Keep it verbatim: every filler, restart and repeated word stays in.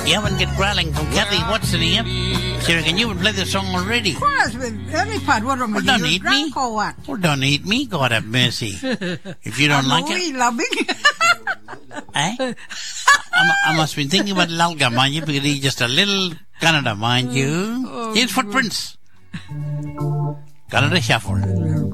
You haven't get growling from Kathy Watson here. She reckon you would play the song already. Of course, the early part, what wrong Well, with don't you? eat Drunk me. or what? Well, don't eat me. God have mercy. If you don't I like know it, he loving. eh? I, I must have been thinking about Lalga, mind you, because he's just a little Canada, mind you. Oh, Here's Footprints. Canada Shuffle.